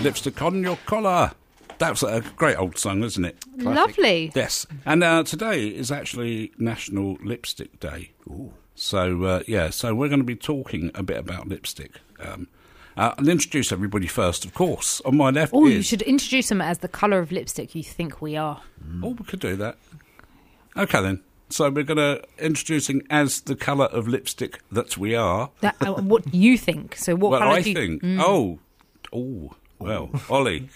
Lipstick on Your Collar. That's a great old song, isn't it? Classic. Lovely. Yes. And today is actually National Lipstick Day. Ooh. So, so we're going to be talking a bit about lipstick. I'll introduce everybody first, of course. On my left you should introduce them as the colour of lipstick you think we are. Oh, we could do that. Okay, then. So we're going to introducing as the colour of lipstick that we are. What you think. So what colour do you think? Well, Ollie.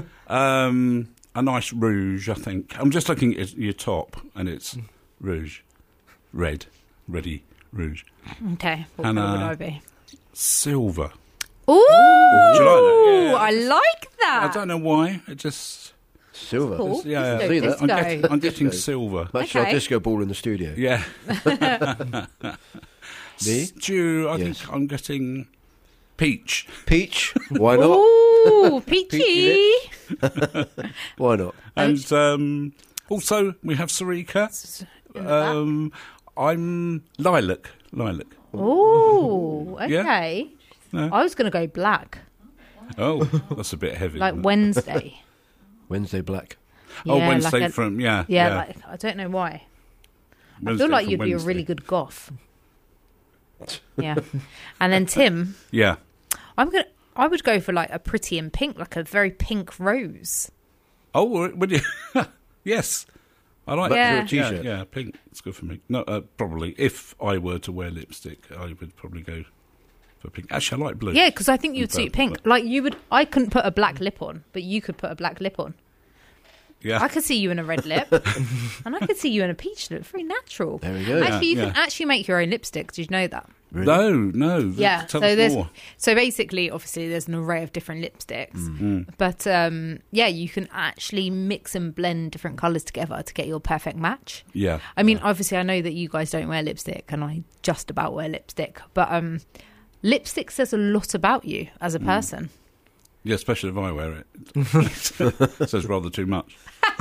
A nice rouge, I think. I'm just looking at your top, and it's rouge. Ready rouge. Okay, what colour would I be? Silver. Ooh, do you like that? Yeah. I like that. I don't know why. It just... Silver. Cool. Yeah, See that? I'm getting silver. Much like disco ball in the studio. Yeah. Me? Stew, I think I'm getting peach. Peach? Why not? Ooh, peachy. Why not? And also, we have Sarika. I'm lilac. Ooh, okay. Yeah. I was going to go black. Oh, that's a bit heavy. Like Wednesday. Wednesday black. Wednesday like from, Yeah, like, I don't know why. Wednesday I feel like from you'd be a Wednesday. really good goth. Yeah. And then Tim, Yeah. I would go for like a pretty in pink, like a very pink rose. Oh, would you? Yes. I like Back Yeah. to a t-shirt. Yeah, pink. It's good for me. No, probably. If I were to wear lipstick, I would probably go for pink. Actually, I like blue. Yeah, because I think you'd suit purple. pink. Like you would, I couldn't put a black lip on, but you could put a black lip on. Yeah. I could see you in a red lip, and I could see you in a peach lip. Very natural. There we go. Actually, you can Yeah. actually make your own lipstick. Did you know that? Really? No. Yeah. Tell So us more. so basically, obviously, there's an array of different lipsticks, but you can actually mix and blend different colours together to get your perfect match. Yeah. I mean, obviously, I know that you guys don't wear lipstick, and I just about wear lipstick, but lipstick says a lot about you as a person. Yeah, especially if I wear it. It says rather too much.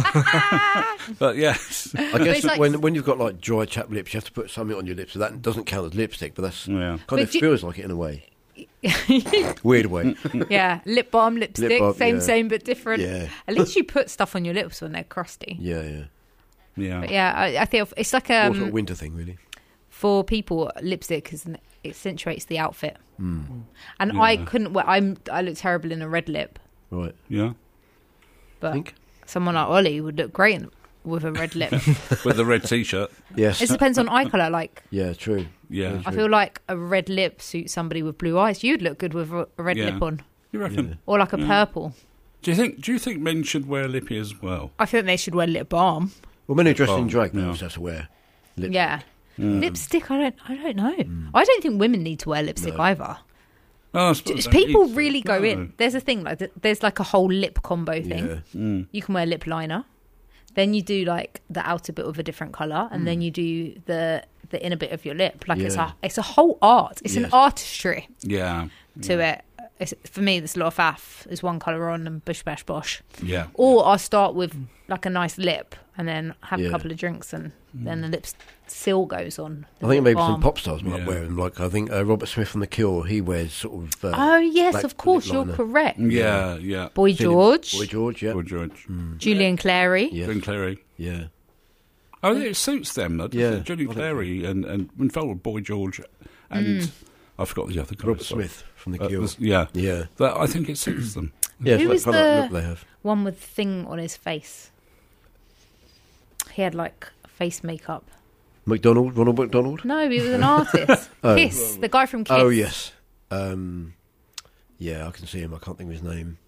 But yes. I guess it's like- when you've got like dry chapped lips, you have to put something on your lips. So that doesn't count as lipstick, but that's Yeah. kind of But feels like it in a way. Weird way. Yeah, lip balm, lipstick, balm, same but different. Yeah. At least you put stuff on your lips when they're crusty. Yeah. Yeah. But yeah, I think it's like More sort of winter thing, really. for people, lipstick accentuates the outfit. Mm. And Yeah. I couldn't wear. I look terrible in a red lip, Right. Yeah. but Think? someone like Ollie would look great with a red lip. With the red t-shirt. Yes. It depends on eye colour. Like Yeah, true. Yeah. I feel like a red lip suits somebody with blue eyes. You'd look good with a red Yeah. lip on, You reckon? Yeah. or like a purple. Do you think men should wear lippy as well? I think they should wear lip balm. Well, men who dress Oh, in drag, they yeah. also have to wear lipstick. Yeah. Mm. Lipstick, I don't know. I don't think women need to wear lipstick No. either. Oh, I suppose Just they people need to. really go No. in. There's a thing like there's like a whole lip combo thing. Yeah. Mm. You can wear lip liner, then you do like the outer bit with a different color, and then you do the inner bit of your lip. Like Yeah. it's a whole art. It's an Yes. artistry Yeah. to it. For me, there's a lot of faff. There's one color on and bish bash bosh. Yeah. Or I'll start with like a nice lip and then have a Yeah. couple of drinks, and then the lip still goes on. I think maybe balm. some pop stars might Yeah. wear them. Like I think Robert Smith from The Cure, he wears sort of. Oh yes, black of course, lip you're liner. correct. Yeah. Boy George, Boy George, yeah. Or George. Julian Clary. Yeah. Glenn Clary. Yeah. Oh, it suits them. Doesn't Yeah. it? Julian I think Clary and when followed Boy George and I forgot the other guy. Robert sorry. Smith from The Cure. Yeah. Yeah. I think it suits them. Yeah, Who it's was that kind the- of look they have. One with thing on his face. He had like face makeup. Ronald McDonald? No, he was an artist. Oh. Kiss, the guy from Kiss. Oh, yes. Yeah, I can see him. I can't think of his name.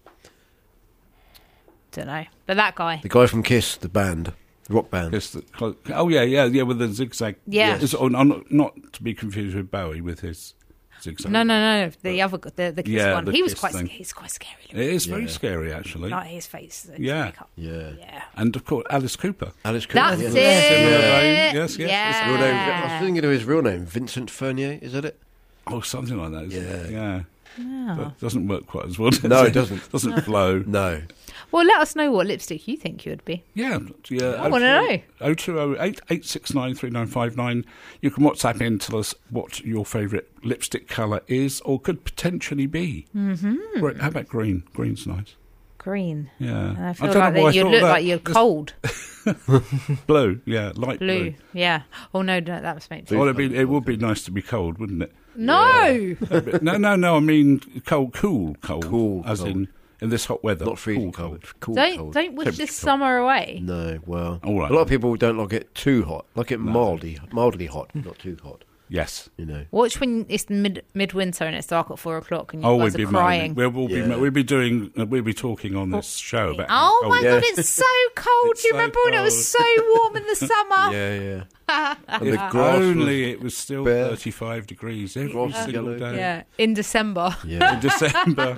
Don't know, but that guy. The guy from Kiss, the band, the rock band. Yes, yeah, with the zigzag. Yeah. It's not to be confused with Bowie with his zigzag. No, the other, the Kiss Yeah, one. the He was Kiss quite, thing. he's quite scary. It is very Yeah. scary, actually. Like his face, his Yeah. makeup. Yeah. Yeah. And of course, Alice Cooper. Alice Cooper. That's yeah. it. Similar vein. Yes, Yeah. Real name, I was thinking of his real name, Vincent Furnier, is that it? Oh, something like that. Isn't it? Yeah. Yeah. Yeah. Doesn't work quite as well. Does No, it doesn't. Doesn't flow. No. Well, let us know what lipstick you think you would be. Yeah. I want to know. 0208 869 3959. You can WhatsApp in, tell us what your favourite lipstick colour is or could potentially be. Mm-hmm. How about green? Green's nice. Green. Yeah. And I feel don't know why like I you thought look that. like you're cold. Blue, yeah, light blue. Blue. Yeah. Oh, no, that must make sense. Well, it would be nice to be cold, wouldn't it? No! No, I mean cold. Cool, as cold. in this hot weather. Not freezing Cool, cold. Cool, Don't cold. wish Temperature this cold. summer away. No, well, All right. a lot of people don't like it too hot. Like it mildly hot, not too hot. Yes. You know. Watch when it's midwinter and it's dark at 4 o'clock and you Oh, guys we'd are be crying. moaning. We'll be talking on this show about. how Oh cold my it Yeah. God, it's so cold. It's Do you so remember when it was cold. so warm in the summer? Yeah. And If the grass only it was still bare. 35 degrees every Grass is single yellow. day. Yeah, in December. Yeah. In December.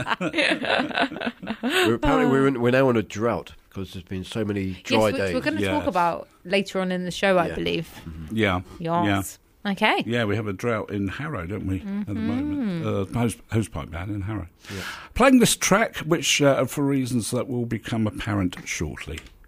we're now on a drought because there's been so many dry Yes, which days. we're going to Yes. talk about later on in the show, I Yeah. believe. Yeah. Yes. Okay. Yeah, we have a drought in Harrow, don't we, at the moment? Hosepipe ban in Harrow. Playing this track, which for reasons that will become apparent shortly.